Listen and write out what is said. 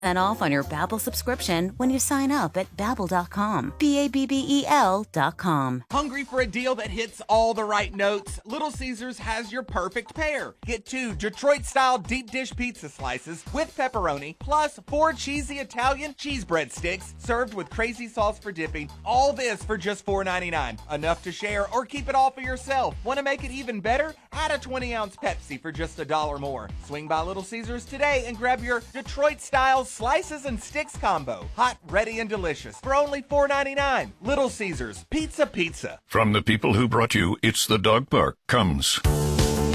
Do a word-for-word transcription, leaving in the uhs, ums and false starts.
percent off on your Babbel subscription when you sign up at babbel dot com. B A B B E L dot com. Hungry for a deal that hits all the right notes? Little Caesars has your perfect pair. Get two Detroit-style deep dish pizza slices with pepperoni, plus four cheesy Italian cheese bread sticks served with crazy sauce for dipping. All this for just four ninety-nine. Enough to share or keep it all for yourself. Want to make it even better? Add a twenty ounce Pepsi for just a dollar more. Swing by Little Caesars today and grab your Detroit-style slices and sticks combo. Hot, ready, and delicious for only four ninety-nine. Little Caesars. Pizza pizza. From the people who brought you It's the Dog Park comes